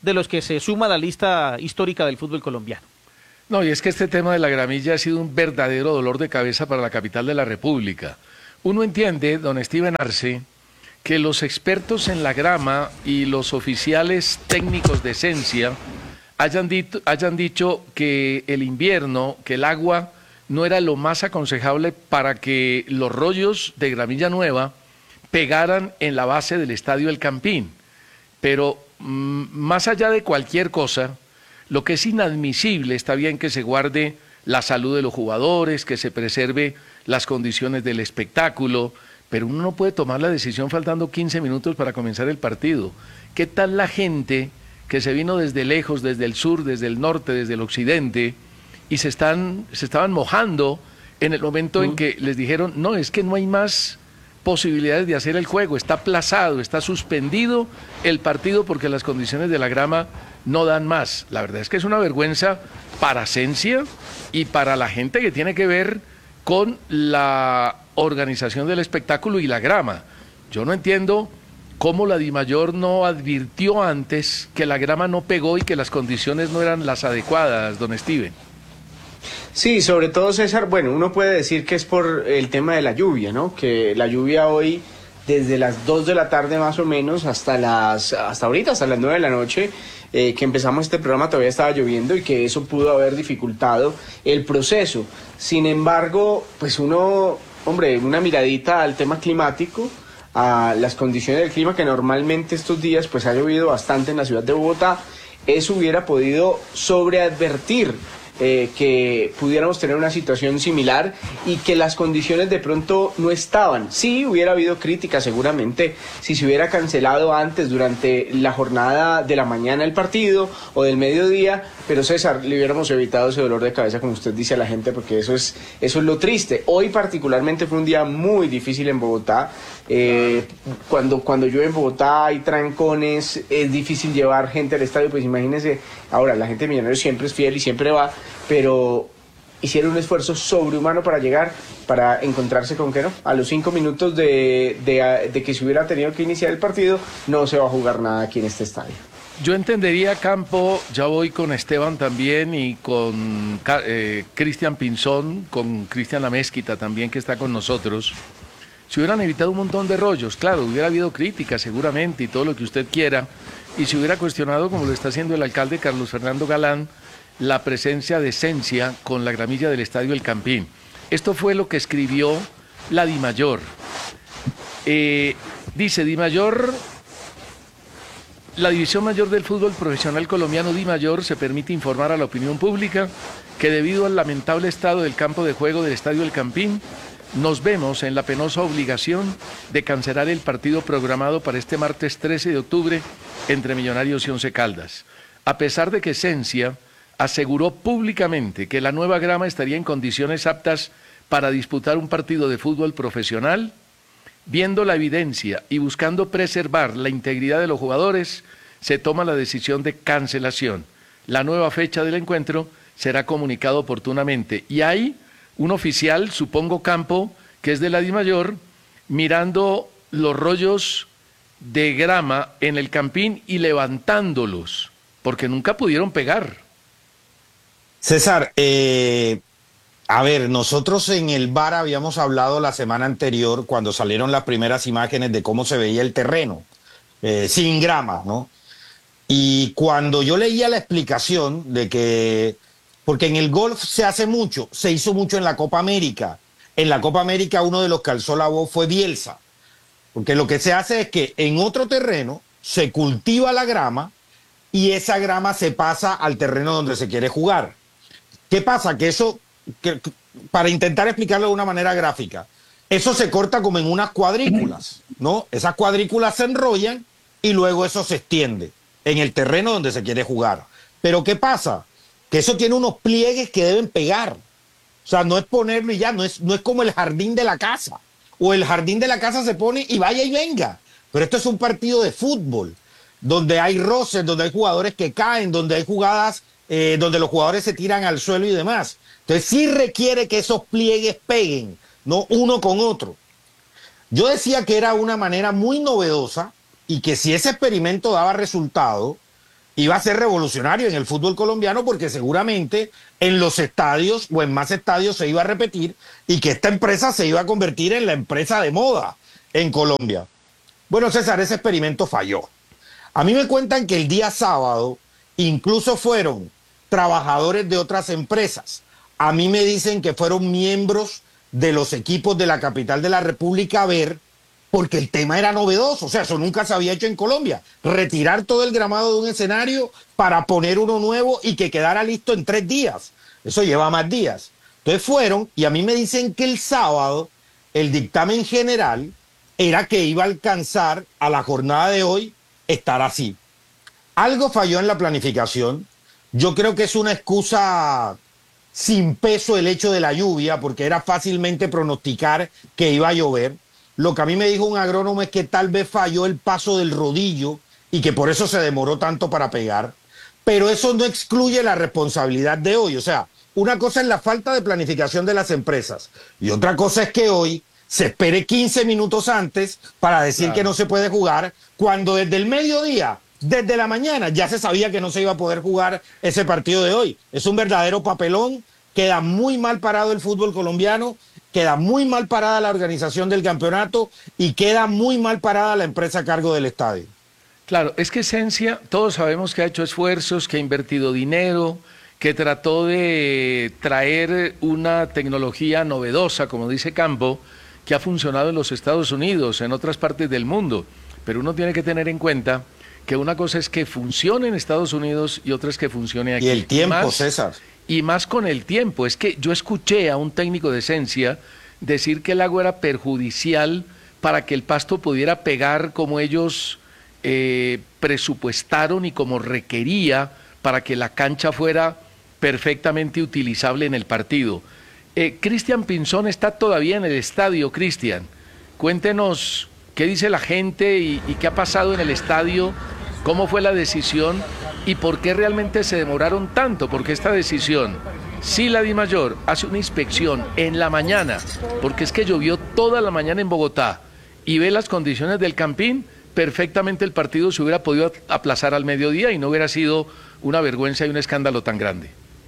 de los que se suma a la lista histórica del fútbol colombiano. No, y es que este tema de la gramilla ha sido un verdadero dolor de cabeza para la capital de la República. Uno entiende, don Steven Arce, que los expertos en la grama y los oficiales técnicos de esencia hayan, dito, hayan dicho que el invierno, que el agua no era lo más aconsejable para que los rollos de gramilla nueva pegaran en la base del Estadio El Campín. Pero mmm, más allá de cualquier cosa, lo que es inadmisible, está bien que se guarde la salud de los jugadores, que se preserve las condiciones del espectáculo, pero uno no puede tomar la decisión faltando quince minutos para comenzar el partido. ¿Qué tal la gente que se vino desde lejos, desde el sur, desde el norte, desde el occidente, y se, están, se estaban mojando en el momento uh-huh. en que les dijeron, no, es que no hay más posibilidades de hacer el juego, está aplazado, está suspendido el partido porque las condiciones de la grama no dan más? La verdad es que es una vergüenza para Asencia y para la gente que tiene que ver con la organización del espectáculo y la grama. Yo no entiendo cómo la Dimayor no advirtió antes que la grama no pegó y que las condiciones no eran las adecuadas, don Steven. Sí, sobre todo, César, bueno, uno puede decir que es por el tema de la lluvia, ¿no? Que la lluvia hoy, desde las dos de la tarde más o menos hasta las hasta ahorita, hasta las nueve de la noche, eh, que empezamos este programa, todavía estaba lloviendo y que eso pudo haber dificultado el proceso. Sin embargo, pues uno, hombre, una miradita al tema climático, a las condiciones del clima, que normalmente estos días pues ha llovido bastante en la ciudad de Bogotá, eso hubiera podido sobreadvertir Eh, que pudiéramos tener una situación similar y que las condiciones de pronto no estaban. Sí, hubiera habido críticas seguramente si se hubiera cancelado antes durante la jornada de la mañana el partido o del mediodía, pero César, le hubiéramos evitado ese dolor de cabeza, como usted dice a la gente, porque eso es, eso es lo triste. Hoy particularmente fue un día muy difícil en Bogotá. Eh, cuando, cuando llueve en Bogotá hay trancones, es difícil llevar gente al estadio, pues imagínense, ahora la gente de Millonarios siempre es fiel y siempre va, pero hicieron un esfuerzo sobrehumano para llegar, para encontrarse con que no, a los cinco minutos de, de, de que se hubiera tenido que iniciar el partido, no se va a jugar nada aquí en este estadio. Yo entendería, Campo, ya voy con Esteban también y con eh, Cristian Pinzón, con Cristian Lamezquita también, que está con nosotros. Se hubieran evitado un montón de rollos, claro, hubiera habido críticas seguramente y todo lo que usted quiera, y se hubiera cuestionado, como lo está haciendo el alcalde Carlos Fernando Galán, la presencia de esencia con la gramilla del Estadio El Campín. Esto fue lo que escribió la Dimayor. Eh, dice Dimayor, la División Mayor del Fútbol Profesional Colombiano Dimayor se permite informar a la opinión pública que debido al lamentable estado del campo de juego del Estadio El Campín, nos vemos en la penosa obligación de cancelar el partido programado para este martes trece de octubre entre Millonarios y Once Caldas. A pesar de que Esencia aseguró públicamente que la nueva grama estaría en condiciones aptas para disputar un partido de fútbol profesional, viendo la evidencia y buscando preservar la integridad de los jugadores, se toma la decisión de cancelación. La nueva fecha del encuentro será comunicada oportunamente. Y hay un oficial, supongo Campo, que es de la Dimayor, mirando los rollos de grama en el Campín y levantándolos, porque nunca pudieron pegar. César, eh, a ver, nosotros en el V A R habíamos hablado la semana anterior cuando salieron las primeras imágenes de cómo se veía el terreno, eh, sin grama, ¿no? Y cuando yo leía la explicación de que, porque en el golf se hace mucho, se hizo mucho en la Copa América. En la Copa América uno de los que alzó la voz fue Bielsa, porque lo que se hace es que en otro terreno se cultiva la grama y esa grama se pasa al terreno donde se quiere jugar. ¿Qué pasa? Que eso, que, para intentar explicarlo de una manera gráfica, eso se corta como en unas cuadrículas, ¿no? Esas cuadrículas se enrollan y luego eso se extiende en el terreno donde se quiere jugar. Pero ¿qué pasa? Que eso tiene unos pliegues que deben pegar. O sea, no es ponerlo y ya, no es, no es como el jardín de la casa. O el jardín de la casa se pone y vaya y venga. Pero esto es un partido de fútbol, donde hay roces, donde hay jugadores que caen, donde hay jugadas, eh, donde los jugadores se tiran al suelo y demás. Entonces sí requiere que esos pliegues peguen, no uno con otro. Yo decía que era una manera muy novedosa y que si ese experimento daba resultado, iba a ser revolucionario en el fútbol colombiano porque seguramente en los estadios o en más estadios se iba a repetir y que esta empresa se iba a convertir en la empresa de moda en Colombia. Bueno, César, ese experimento falló. A mí me cuentan que el día sábado incluso fueron trabajadores de otras empresas. A mí me dicen que fueron miembros de los equipos de la capital de la República a ver, porque el tema era novedoso, o sea, eso nunca se había hecho en Colombia, retirar todo el gramado de un escenario para poner uno nuevo y que quedara listo en tres días. Eso lleva más días. Entonces fueron, y a mí me dicen que el sábado el dictamen general era que iba a alcanzar a la jornada de hoy estar así. Algo falló en la planificación. Yo creo que es una excusa sin peso el hecho de la lluvia, porque era fácilmente pronosticar que iba a llover. Lo que a mí me dijo un agrónomo es que tal vez falló el paso del rodillo y que por eso se demoró tanto para pegar. Pero eso no excluye la responsabilidad de hoy. O sea, una cosa es la falta de planificación de las empresas y otra cosa es que hoy se espere quince minutos antes para decir claro. que no se puede jugar, cuando desde el mediodía, desde la mañana, ya se sabía que no se iba a poder jugar ese partido de hoy. Es un verdadero papelón, queda muy mal parado el fútbol colombiano, queda muy mal parada la organización del campeonato y queda muy mal parada la empresa a cargo del estadio. Claro, es que Esencia, todos sabemos que ha hecho esfuerzos, que ha invertido dinero, que trató de traer una tecnología novedosa, como dice Campo, que ha funcionado en los Estados Unidos, en otras partes del mundo. Pero uno tiene que tener en cuenta que una cosa es que funcione en Estados Unidos y otra es que funcione aquí. Y el tiempo, y más, César. Y más con el tiempo. Es que yo escuché a un técnico de Esencia decir que el agua era perjudicial para que el pasto pudiera pegar como ellos eh, presupuestaron y como requería para que la cancha fuera perfectamente utilizable en el partido. Eh, Cristian Pinzón está todavía en el estadio. Cristian, cuéntenos qué dice la gente y, y qué ha pasado en el estadio, cómo fue la decisión y por qué realmente se demoraron tanto, porque esta decisión, si la DIMAYOR hace una inspección en la mañana, porque es que llovió toda la mañana en Bogotá, y ve las condiciones del Campín, perfectamente el partido se hubiera podido aplazar al mediodía y no hubiera sido una vergüenza y un escándalo tan grande.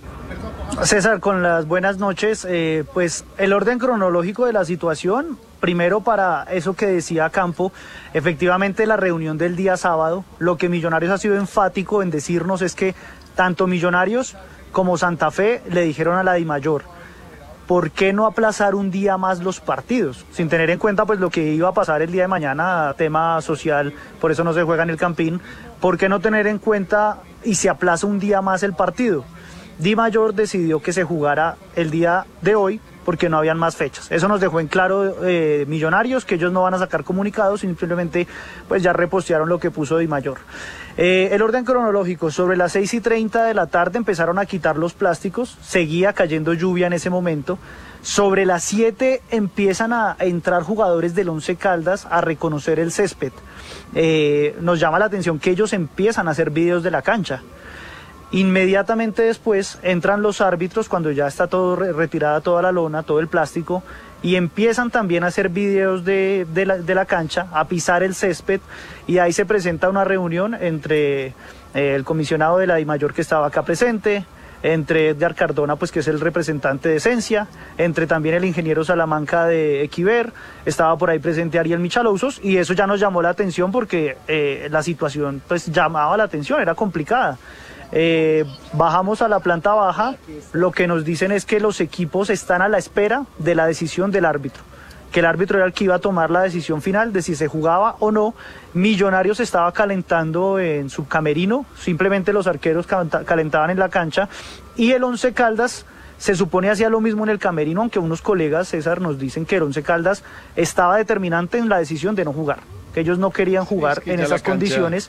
César, con las buenas noches, eh, pues el orden cronológico de la situación, primero para eso que decía Campo, efectivamente la reunión del día sábado, lo que Millonarios ha sido enfático en decirnos es que tanto Millonarios como Santa Fe le dijeron a la DIMAYOR, ¿por qué no aplazar un día más los partidos? Sin tener en cuenta pues lo que iba a pasar el día de mañana, tema social, por eso no se juega en el Campín, ¿por qué no tener en cuenta y se aplaza un día más el partido? DIMAYOR decidió que se jugara el día de hoy porque no habían más fechas. Eso nos dejó en claro eh, Millonarios, que ellos no van a sacar comunicados, simplemente pues ya repostearon lo que puso DIMAYOR. Eh, el orden cronológico, sobre las seis y treinta de la tarde empezaron a quitar los plásticos, seguía cayendo lluvia en ese momento. Sobre las siete empiezan a entrar jugadores del Once Caldas a reconocer el césped. Eh, nos llama la atención que ellos empiezan a hacer videos de la cancha. Inmediatamente después entran los árbitros cuando ya está todo retirada toda la lona, todo el plástico, y empiezan también a hacer videos de, de, la, de la cancha, a pisar el césped, y ahí se presenta una reunión entre eh, el comisionado de la DIMAYOR que estaba acá presente, entre Edgar Cardona, pues que es el representante de Esencia, entre también el ingeniero Salamanca de Equiver, estaba por ahí presente Ariel Michalousos, y eso ya nos llamó la atención porque eh, la situación pues llamaba la atención, era complicada. Eh, bajamos a la planta baja, lo que nos dicen es que los equipos están a la espera de la decisión del árbitro, que el árbitro era el que iba a tomar la decisión final de si se jugaba o no. Millonarios estaba calentando en su camerino, simplemente los arqueros calentaban en la cancha, y el Once Caldas se supone hacía lo mismo en el camerino, aunque unos colegas, César, nos dicen que el Once Caldas estaba determinante en la decisión de no jugar, que ellos no querían jugar sí, es que en esas condiciones.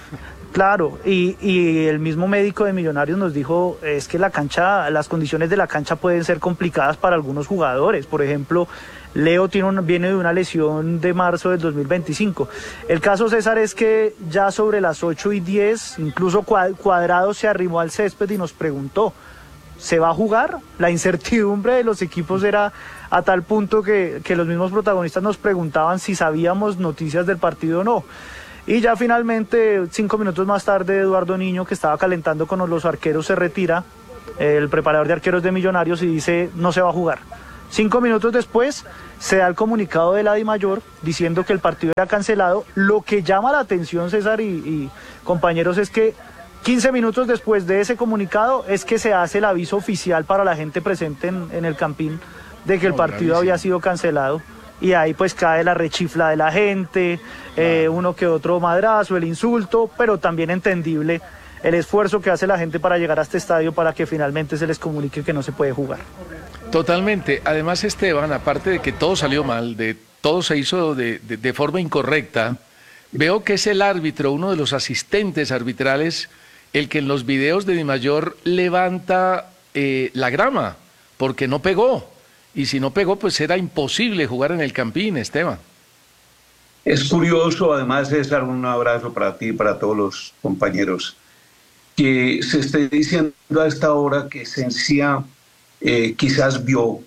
Claro, y, y el mismo médico de Millonarios nos dijo, es que la cancha, las condiciones de la cancha pueden ser complicadas para algunos jugadores. Por ejemplo, Leo tiene un, viene de una lesión de marzo del dos mil veinticinco. El caso, César, es que ya sobre las ocho y diez, incluso Cuadrado se arrimó al césped y nos preguntó, ¿se va a jugar? La incertidumbre de los equipos era a tal punto que, que los mismos protagonistas nos preguntaban si sabíamos noticias del partido o no. Y ya finalmente, cinco minutos más tarde, Eduardo Niño, que estaba calentando con los arqueros, se retira, el preparador de arqueros de Millonarios, y dice no se va a jugar. Cinco minutos después se da el comunicado de la DIMAYOR diciendo que el partido era cancelado. Lo que llama la atención, César y, y compañeros, es que quince minutos después de ese comunicado es que se hace el aviso oficial para la gente presente en, en el Campín de que el partido había sido cancelado. Y ahí pues cae la rechifla de la gente, eh, uno que otro madrazo, el insulto, pero también entendible el esfuerzo que hace la gente para llegar a este estadio para que finalmente se les comunique que no se puede jugar. Totalmente. Además, Esteban, aparte de que todo salió mal, de todo se hizo de, de, de forma incorrecta, veo que es el árbitro, uno de los asistentes arbitrales, el que en los videos de DIMAYOR levanta eh, la grama, porque no pegó. Y si no pegó, pues era imposible jugar en el Campín, Esteban. Es curioso, además, César, un abrazo para ti y para todos los compañeros, que se esté diciendo a esta hora que Esencia eh, quizás vio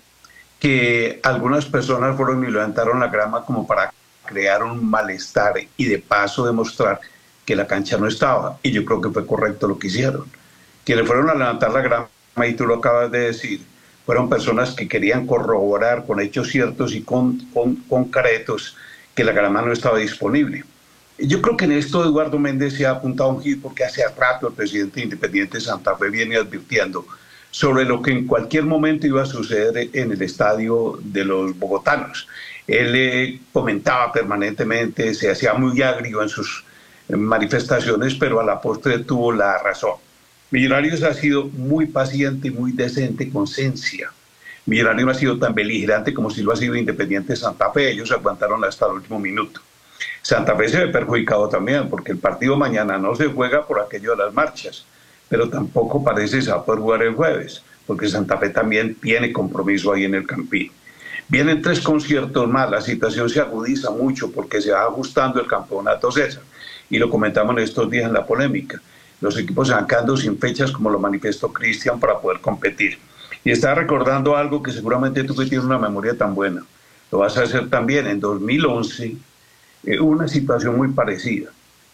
que algunas personas fueron y levantaron la grama como para crear un malestar y de paso demostrar que la cancha no estaba. Y yo creo que fue correcto lo que hicieron. Quienes fueron a levantar la grama, y tú lo acabas de decir, fueron personas que querían corroborar con hechos ciertos y con, con, concretos que la grama no estaba disponible. Yo creo que en esto Eduardo Méndez se ha apuntado un hit porque hace rato el presidente Independiente de Santa Fe viene advirtiendo sobre lo que en cualquier momento iba a suceder en el estadio de los bogotanos. Él eh, comentaba permanentemente, se hacía muy agrio en sus manifestaciones, pero a la postre tuvo la razón. Millonarios ha sido muy paciente y muy decente con Esencia. Millonarios no ha sido tan beligerante como si lo ha sido Independiente de Santa Fe. Ellos aguantaron hasta el último minuto. Santa Fe se ve perjudicado también porque el partido mañana no se juega por aquello de las marchas, pero tampoco parece que se va a poder jugar el jueves, porque Santa Fe también tiene compromiso ahí en el Campín. Vienen tres conciertos más, la situación se agudiza mucho porque se va ajustando el campeonato, César, y lo comentamos en estos días en la polémica. Los equipos se van quedando sin fechas, como lo manifestó Cristian, para poder competir. Y estaba recordando algo que seguramente tú que tienes una memoria tan buena, lo vas a hacer también. En dos mil once eh, hubo una situación muy parecida.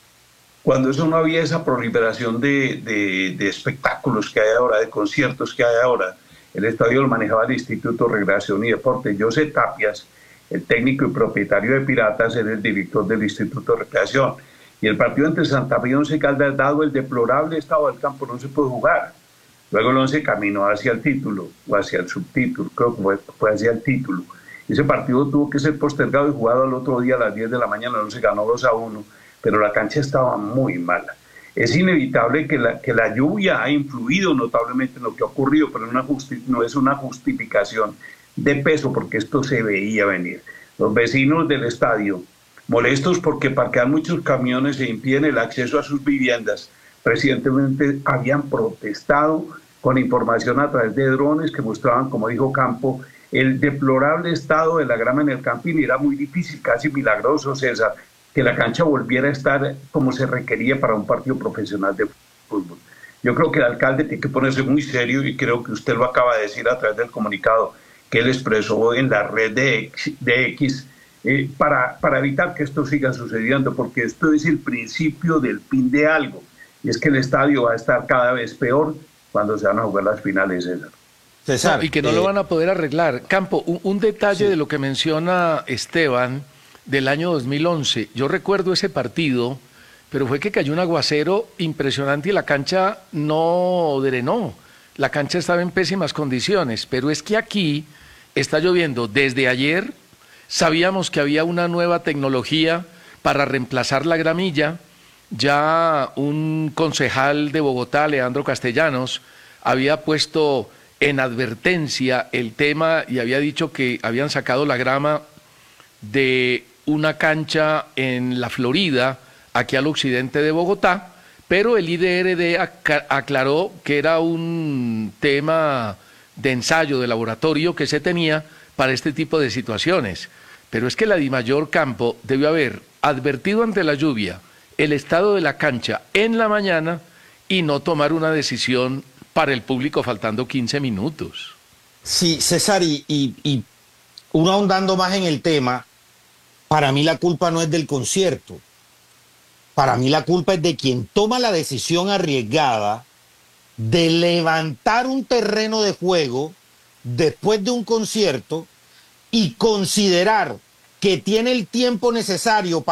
Cuando eso no había esa proliferación de, de, de espectáculos que hay ahora, de conciertos que hay ahora, el estadio lo manejaba el Instituto de Recreación y Deporte. José Tapias, el técnico y propietario de Piratas, era el director del Instituto de Recreación. Y el partido entre Santa Fe y Once Caldas, dado el deplorable estado del campo, no se puede jugar. Luego el Once caminó hacia el título, o hacia el subtítulo, creo que fue, fue hacia el título. Ese partido tuvo que ser postergado y jugado al otro día a las diez de la mañana. El Once ganó dos a uno, pero la cancha estaba muy mala. Es inevitable que la, que la lluvia ha influido notablemente en lo que ha ocurrido, pero una justi- no es una justificación de peso, porque esto se veía venir. Los vecinos del estadio, molestos porque parquean muchos camiones e impiden el acceso a sus viviendas, recientemente habían protestado con información a través de drones que mostraban, como dijo Campo, el deplorable estado de la grama en el Campín. Y era muy difícil, casi milagroso, César, que la cancha volviera a estar como se requería para un partido profesional de fútbol. Yo creo que el alcalde tiene que ponerse muy serio, y creo que usted lo acaba de decir a través del comunicado que él expresó en la red de X, de X eh, para, para evitar que esto siga sucediendo, porque esto es el principio del fin de algo, y es que el estadio va a estar cada vez peor cuando se van a jugar las finales, César. César, no, y que no eh, lo van a poder arreglar. Campo, un, un detalle sí. de lo que menciona Esteban del año dos mil once. Yo recuerdo ese partido, pero fue que cayó un aguacero impresionante y la cancha no drenó. La cancha estaba en pésimas condiciones, pero es que aquí está lloviendo desde ayer. Sabíamos que había una nueva tecnología para reemplazar la gramilla. Ya un concejal de Bogotá, Leandro Castellanos, había puesto en advertencia el tema y había dicho que habían sacado la grama de una cancha en la Florida, aquí al occidente de Bogotá, pero el I D R D aclaró que era un tema de ensayo, de laboratorio que se tenía para este tipo de situaciones. Pero es que la DIMAYOR, Campo, debió haber advertido ante la lluvia el estado de la cancha en la mañana y no tomar una decisión para el público faltando quince minutos. Sí, César, y, y, y uno ahondando más en el tema, para mí la culpa no es del concierto. para mí la culpa es de quien toma la decisión arriesgada de levantar un terreno de juego después de un concierto y considerar que tiene el tiempo necesario para